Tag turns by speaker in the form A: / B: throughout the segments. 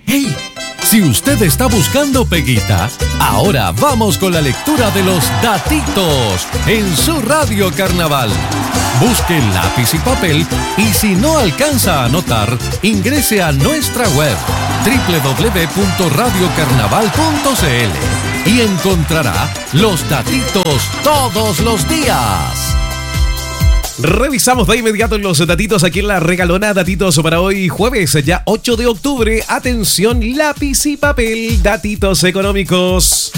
A: ¡Hey! Si usted está buscando peguita, ahora vamos con la lectura de los datitos en su Radio Carnaval. Busque lápiz y papel y si no alcanza a anotar, ingrese a nuestra web www.radiocarnaval.cl y encontrará los datitos todos los días.
B: Revisamos de inmediato los datitos aquí en La Regalona. Datitos para hoy jueves, ya 8 de octubre. Atención, lápiz y papel, datitos económicos.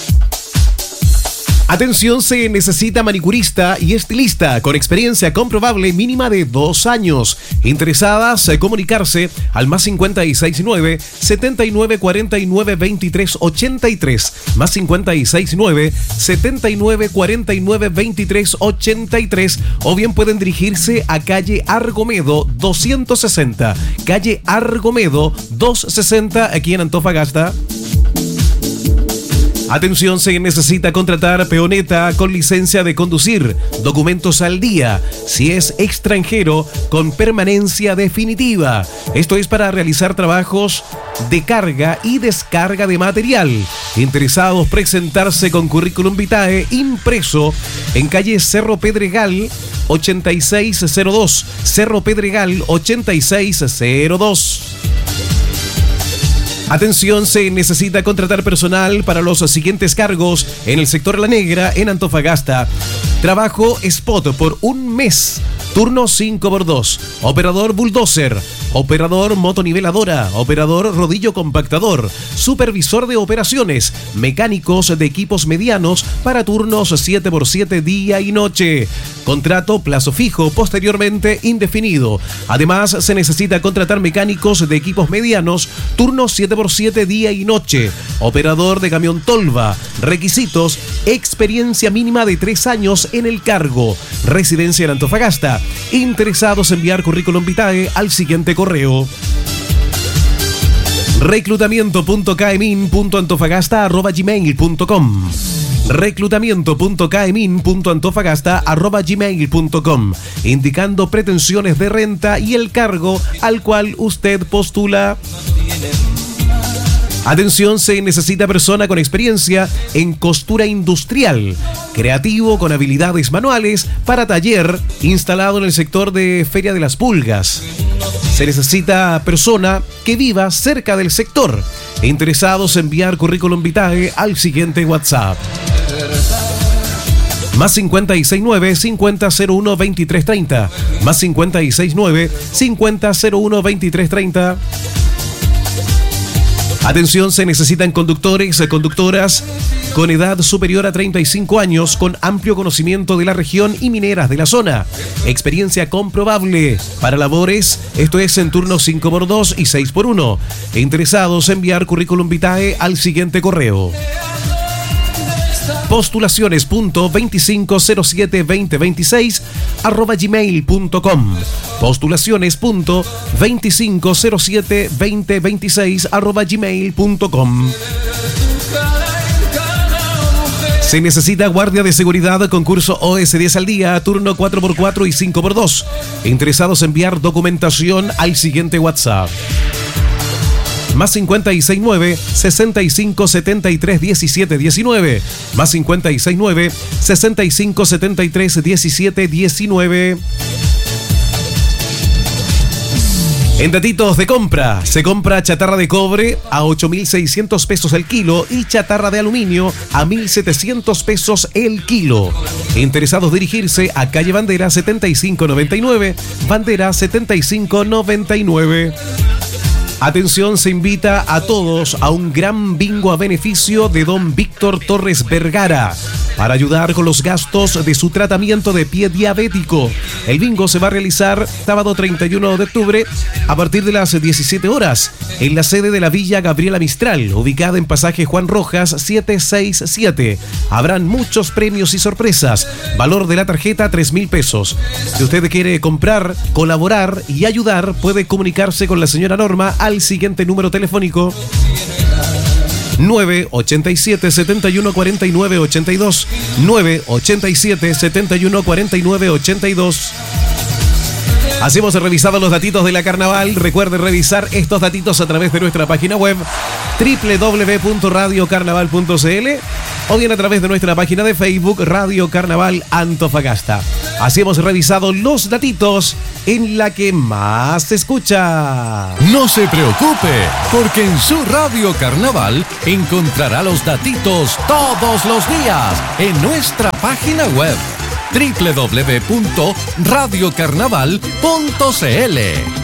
B: Atención, se necesita manicurista y estilista con experiencia comprobable mínima de 2 años. Interesadas, comunicarse al +569 7949 2383, +569 7949 2383, o bien pueden dirigirse a calle Argomedo 260, calle Argomedo 260 aquí en Antofagasta. Atención, se necesita contratar peoneta con licencia de conducir, documentos al día, si es extranjero, con permanencia definitiva. Esto es para realizar trabajos de carga y descarga de material. Interesados, presentarse con currículum vitae impreso en calle Cerro Pedregal 8602, Cerro Pedregal 8602. Atención, se necesita contratar personal para los siguientes cargos en el sector La Negra en Antofagasta. Trabajo spot por 1 mes. Turno 5x2. Operador bulldozer. Operador motoniveladora. Operador rodillo compactador. Supervisor de operaciones. Mecánicos de equipos medianos para turnos 7x7 día y noche. Contrato plazo fijo, posteriormente indefinido. Además, se necesita contratar mecánicos de equipos medianos. Turnos 7x7 día y noche. Operador de camión tolva. Requisitos: experiencia mínima de 3 años en el cargo. Residencia en Antofagasta. Interesados, enviar currículum vitae al siguiente correo: reclutamiento.kmin.antofagasta@gmail.com, reclutamiento.kmin.antofagasta@gmail.com, indicando pretensiones de renta y el cargo al cual usted postula. Atención, se necesita persona con experiencia en costura industrial, creativo con habilidades manuales para taller instalado en el sector de Feria de las Pulgas. Se necesita persona que viva cerca del sector. Interesados, enviar currículum vitae al siguiente WhatsApp: +569 5001 2330, +569 5001 2330. Atención, se necesitan conductores, conductoras con edad superior a 35 años, con amplio conocimiento de la región y mineras de la zona. Experiencia comprobable para labores, esto es en turnos 5x2 y 6x1. Interesados, enviar currículum vitae al siguiente correo: postulaciones.25072026@gmail.com, postulaciones.25072026@gmail.com. Se necesita guardia de seguridad, concurso OS10 al día, turno 4x4 y 5x2. Interesados, enviar documentación al siguiente WhatsApp: +569 65 73 17 19, +569 65 73 17 19. En datitos de compra, se compra chatarra de cobre a 8.600 pesos el kilo y chatarra de aluminio a 1.700 pesos el kilo. Interesados, dirigirse a calle Bandera 7599, Bandera 7599. Atención, se invita a todos a un gran bingo a beneficio de don Víctor Torres Vergara para ayudar con los gastos de su tratamiento de pie diabético. El bingo se va a realizar sábado 31 de octubre a partir de las 17 horas en la sede de la Villa Gabriela Mistral, ubicada en pasaje Juan Rojas 767. Habrán muchos premios y sorpresas. Valor de la tarjeta 3.000 pesos. Si usted quiere comprar, colaborar y ayudar, puede comunicarse con la señora Norma al siguiente número telefónico: 987 71 49 82, 987 71 49 82. Así hemos revisado los datitos de la carnaval. Recuerde revisar estos datitos a través de nuestra página web www.radiocarnaval.cl o bien a través de nuestra página de Facebook Radio Carnaval Antofagasta. Así hemos revisado los datitos en la que más se escucha.
A: No se preocupe, porque en su Radio Carnaval encontrará los datitos todos los días en nuestra página web www.radiocarnaval.cl.